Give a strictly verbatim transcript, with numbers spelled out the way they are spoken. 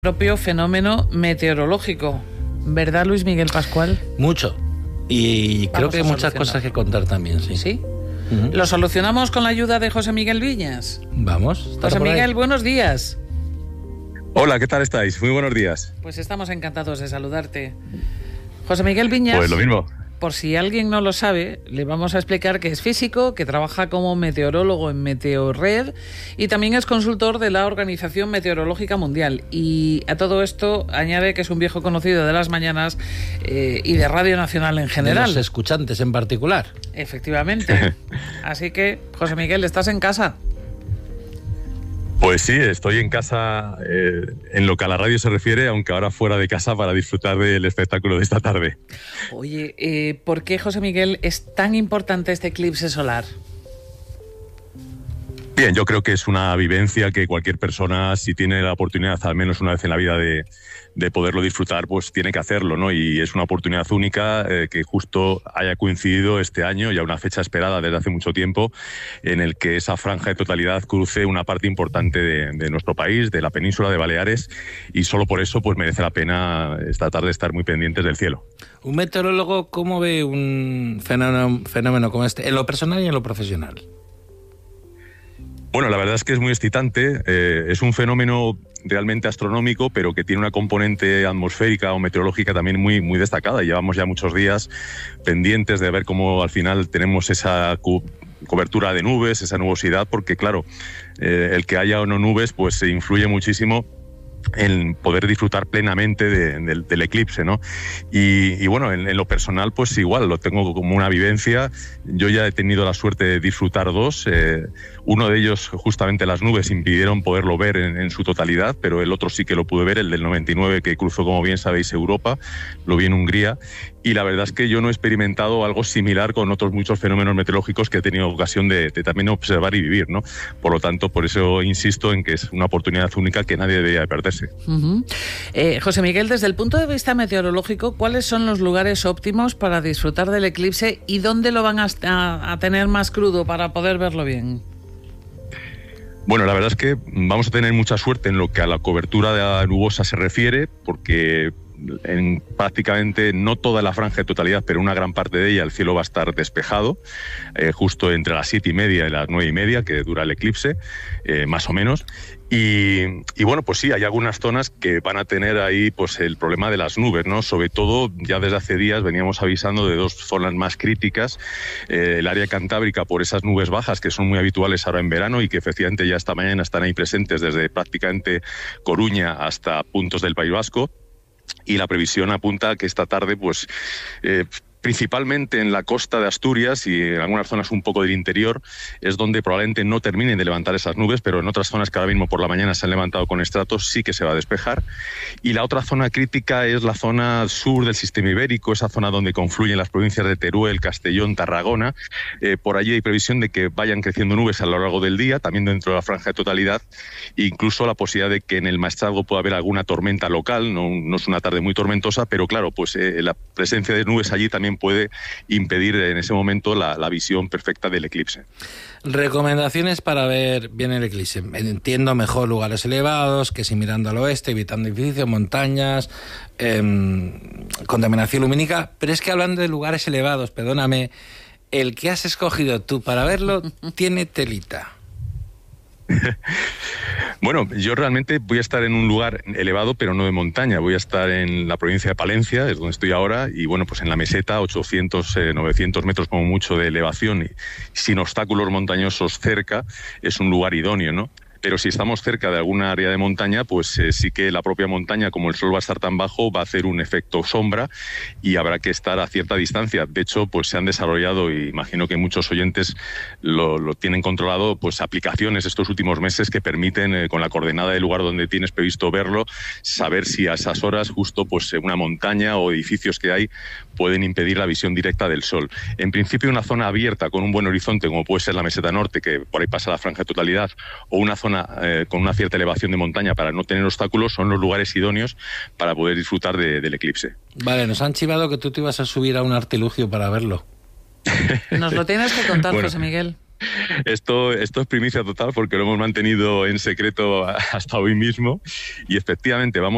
propio fenómeno meteorológico, ¿verdad, Luis Miguel Pascual? Mucho. Y creo Vamos que hay muchas solucionar. cosas que contar también, sí. ¿Sí? Uh-huh. ¿Lo solucionamos con la ayuda de José Miguel Viñas? Vamos. José Miguel, buenos días. Hola, ¿qué tal estáis? Muy buenos días. Pues estamos encantados de saludarte. José Miguel Viñas. Pues lo mismo. Por si alguien no lo sabe, le vamos a explicar que es físico, que trabaja como meteorólogo en Meteorred y también es consultor de la Organización Meteorológica Mundial. Y a todo esto añade que es un viejo conocido de las mañanas eh, y de Radio Nacional en general. De los escuchantes en particular. Efectivamente. Así que, José Miguel, ¿estás en casa? Pues sí, estoy en casa eh, en lo que a la radio se refiere, aunque ahora fuera de casa para disfrutar del espectáculo de esta tarde. Oye, eh, ¿por qué, José Miguel, es tan importante este eclipse solar? Bien, yo creo que es una vivencia que cualquier persona, si tiene la oportunidad al menos una vez en la vida de, de poderlo disfrutar, pues tiene que hacerlo, ¿no? Y es una oportunidad única eh, que justo haya coincidido este año, ya una fecha esperada desde hace mucho tiempo, en el que esa franja de totalidad cruce una parte importante de, de nuestro país, de la península de Baleares, y solo por eso pues merece la pena esta tarde estar muy pendientes del cielo. Un meteorólogo, ¿cómo ve un fenómeno, fenómeno como este, en lo personal y en lo profesional? Bueno, la verdad es que es muy excitante. Eh, es un fenómeno realmente astronómico, pero que tiene una componente atmosférica o meteorológica también muy, muy destacada. Llevamos ya muchos días pendientes de ver cómo al final tenemos esa cu- cobertura de nubes, esa nubosidad, porque claro, eh, el que haya o no nubes pues influye muchísimo en poder disfrutar plenamente de, de, del eclipse, ¿no? Y, y bueno, en, en lo personal, pues igual, lo tengo como una vivencia. Yo ya he tenido la suerte de disfrutar dos. Eh, uno de ellos, justamente las nubes, impidieron poderlo ver en, en su totalidad, pero el otro sí que lo pude ver, el del noventa y nueve, que cruzó, como bien sabéis, Europa. Lo vi en Hungría. Y la verdad es que yo no he experimentado algo similar con otros muchos fenómenos meteorológicos que he tenido ocasión de, de también observar y vivir, ¿no? Por lo tanto, por eso insisto en que es una oportunidad única que nadie debería perderse. Uh-huh. Eh, José Miguel, desde el punto de vista meteorológico, ¿cuáles son los lugares óptimos para disfrutar del eclipse y dónde lo van a, a, a tener más crudo para poder verlo bien? Bueno, la verdad es que vamos a tener mucha suerte en lo que a la cobertura de la nubosa se refiere, porque en prácticamente no toda la franja de totalidad, pero una gran parte de ella, el cielo va a estar despejado, eh, justo entre las siete y media y las nueve y media, que dura el eclipse, eh, más o menos. Y, y bueno, pues sí, hay algunas zonas que van a tener ahí pues el problema de las nubes, ¿no? Sobre todo, ya desde hace días veníamos avisando de dos zonas más críticas, eh, el área cantábrica por esas nubes bajas que son muy habituales ahora en verano y que efectivamente ya esta mañana están ahí presentes desde prácticamente Coruña hasta puntos del País Vasco. Y la previsión apunta a que esta tarde, pues, eh, principalmente en la costa de Asturias y en algunas zonas un poco del interior, es donde probablemente no terminen de levantar esas nubes, pero en otras zonas que ahora mismo por la mañana se han levantado con estratos sí que se va a despejar. Y la otra zona crítica es la zona sur del sistema ibérico, esa zona donde confluyen las provincias de Teruel, Castellón, Tarragona. Eh, por allí hay previsión de que vayan creciendo nubes a lo largo del día, también dentro de la franja de totalidad, e incluso la posibilidad de que en el Maestrazgo pueda haber alguna tormenta local. No, no es una tarde muy tormentosa, pero claro, pues eh, la presencia de nubes allí también puede impedir en ese momento la, la visión perfecta del eclipse. Recomendaciones para ver bien el eclipse. Entiendo mejor lugares elevados, que si mirando al oeste, evitando edificios, montañas, eh, contaminación lumínica, pero es que hablando de lugares elevados, perdóname, el que has escogido tú para verlo tiene telita. Bueno, yo realmente voy a estar en un lugar elevado, pero no de montaña. Voy a estar en la provincia de Palencia, es donde estoy ahora, y bueno, pues en la meseta, ochocientos, novecientos metros como mucho de elevación, y sin obstáculos montañosos cerca, es un lugar idóneo, ¿no? Pero si estamos cerca de alguna área de montaña, pues eh, sí que la propia montaña, como el sol va a estar tan bajo, va a hacer un efecto sombra y habrá que estar a cierta distancia. De hecho, pues se han desarrollado, y imagino que muchos oyentes lo, lo tienen controlado, pues aplicaciones estos últimos meses que permiten, eh, con la coordenada del lugar donde tienes previsto verlo, saber si a esas horas justo pues una montaña o edificios que hay pueden impedir la visión directa del sol. En principio, una zona abierta con un buen horizonte, como puede ser la meseta norte, que por ahí pasa la franja de totalidad, o una zona Eh, con una cierta elevación de montaña para no tener obstáculos, son los lugares idóneos para poder disfrutar de, del eclipse. Vale, nos han chivado que tú te ibas a subir a un artilugio para verlo. Nos lo tienes que contar, bueno, José Miguel. Esto, esto es primicia total porque lo hemos mantenido en secreto hasta hoy mismo y efectivamente vamos